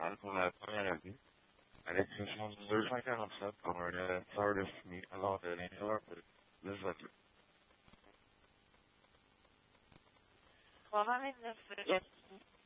alkoholelmeleri elektrosundururken upset or sort of meat a lot in your this is Well, I mean, this is